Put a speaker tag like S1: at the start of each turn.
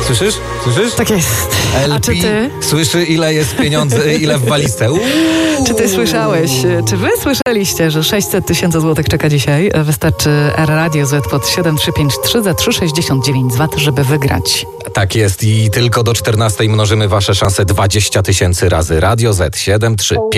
S1: Słyszysz?
S2: Tak jest.
S1: LP
S2: A czy ty?
S1: słyszy, ile jest pieniędzy, ile w walizce.
S2: Czy ty słyszałeś, czy wy słyszeliście, że 600 000 złotych czeka dzisiaj? Wystarczy R-Radio Z pod 7353 za 3,69 zł, żeby wygrać.
S1: Tak jest i tylko do 14 mnożymy wasze szanse 20 000 razy. Radio Z 735